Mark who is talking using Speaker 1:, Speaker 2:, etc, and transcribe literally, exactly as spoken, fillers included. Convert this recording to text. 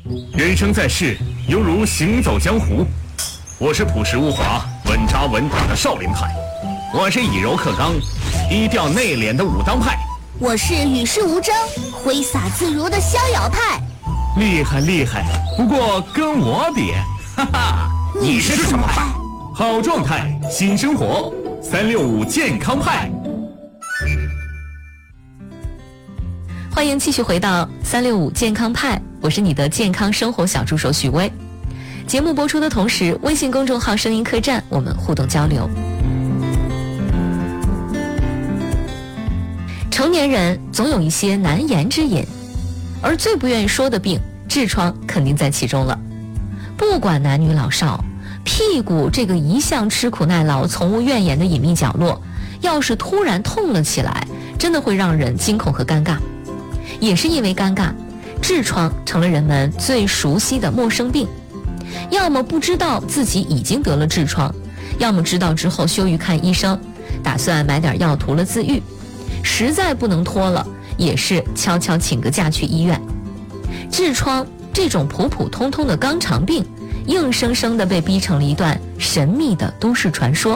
Speaker 1: 人生在世，犹如行走江湖。我是朴实无华、稳扎稳打的少林派，我是以柔克刚、低调内敛的武当派，
Speaker 2: 我是与世无争、挥洒自如的逍遥派。
Speaker 1: 厉害厉害，不过跟我比，哈哈，
Speaker 2: 你是什么派？
Speaker 1: 好状态，新生活，三六五健康派。
Speaker 3: 欢迎继续回到三六五健康派，我是你的健康生活小助手许巍。节目播出的同时，微信公众号声音客栈我们互动交流。成年人总有一些难言之隐，而最不愿意说的病，痔疮肯定在其中了。不管男女老少，屁股这个一向吃苦耐劳、从无怨言的隐秘角落，要是突然痛了起来，真的会让人惊恐和尴尬。也是因为尴尬，痔疮成了人们最熟悉的陌生病。要么不知道自己已经得了痔疮，要么知道之后羞于看医生，打算买点药涂了自愈。实在不能拖了，也是悄悄请个假去医院。痔疮这种普普通通的肛肠病，硬生生地被逼成了一段神秘的都市传说。